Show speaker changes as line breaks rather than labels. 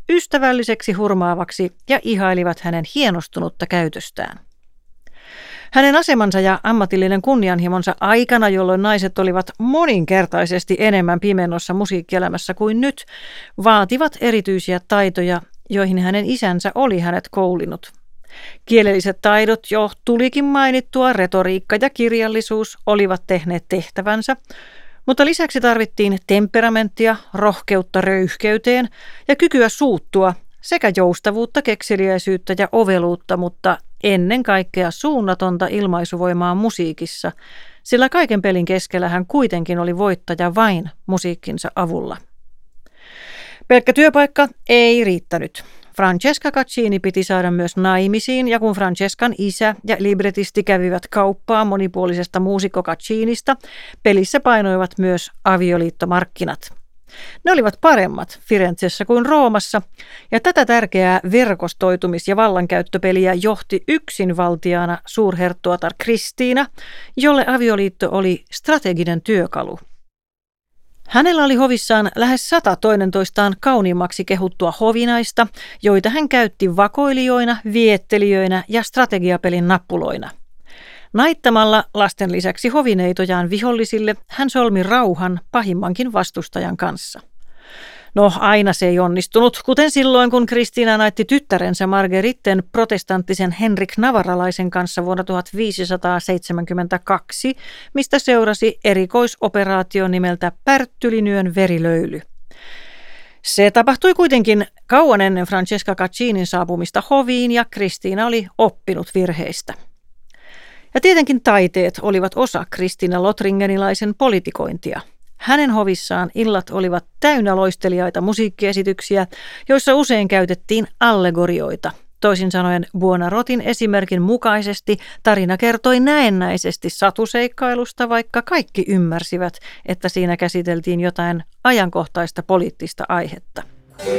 ystävälliseksi hurmaavaksi ja ihailivat hänen hienostunutta käytöstään. Hänen asemansa ja ammatillinen kunnianhimonsa aikana, jolloin naiset olivat moninkertaisesti enemmän pimennossa musiikkielämässä kuin nyt, vaativat erityisiä taitoja, joihin hänen isänsä oli hänet koulinut. Kielelliset taidot, jo tulikin mainittua, retoriikka ja kirjallisuus olivat tehneet tehtävänsä, mutta lisäksi tarvittiin temperamenttia, rohkeutta röyhkeyteen ja kykyä suuttua sekä joustavuutta, kekseliäisyyttä ja oveluutta, mutta ennen kaikkea suunnatonta ilmaisuvoimaa musiikissa, sillä kaiken pelin keskellä hän kuitenkin oli voittaja vain musiikkinsa avulla. Pelkkä työpaikka ei riittänyt. Francesca Caccini piti saada myös naimisiin, ja kun Francescan isä ja libretisti kävivät kauppaa monipuolisesta muusikko Caccinista, pelissä painoivat myös avioliittomarkkinat. Ne olivat paremmat Firenzessä kuin Roomassa, ja tätä tärkeää verkostoitumis- ja vallankäyttöpeliä johti yksinvaltiaana suurherttuatar Kristiina, jolle avioliitto oli strateginen työkalu. Hänellä oli hovissaan lähes 100 toinen toistaan kauniimmaksi kehuttua hovinaista, joita hän käytti vakoilijoina, viettelijöinä ja strategiapelin nappuloina. Naittamalla lasten lisäksi hovineitojaan vihollisille hän solmi rauhan pahimmankin vastustajan kanssa. No, aina se ei onnistunut, kuten silloin kun Kristiina naitti tyttärensä Margeritten protestanttisen Henrik Navarralaisen kanssa vuonna 1572, mistä seurasi erikoisoperaatio nimeltä Pärttylinyön verilöyly. Se tapahtui kuitenkin kauan ennen Francesca Caccinin saapumista hoviin ja Kristiina oli oppinut virheistä. Ja tietenkin taiteet olivat osa Kristiina Lothringenilaisen politikointia. Hänen hovissaan illat olivat täynnä loisteliaita musiikkiesityksiä, joissa usein käytettiin allegorioita. Toisin sanoen Buonarrotin esimerkin mukaisesti tarina kertoi näennäisesti satuseikkailusta, vaikka kaikki ymmärsivät, että siinä käsiteltiin jotain ajankohtaista poliittista aihetta.